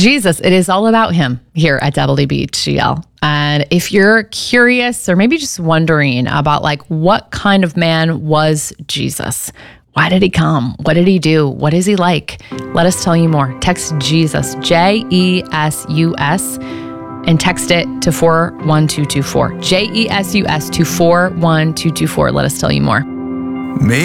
Jesus, it is all about him here at WBGL. And if you're curious or maybe just wondering about like what kind of man was Jesus? Why did he come? What did he do? What is he like? Let us tell you more. Text Jesus, JESUS, and text it to 41224. JESUS to 41224. Let us tell you more.